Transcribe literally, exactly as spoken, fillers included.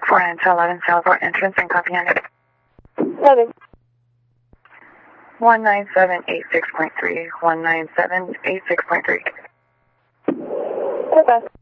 four nine two eleven Salvador entrance and copy on it. Seven. one nine seven eight six point three, one nine seven eight six point three. Okay.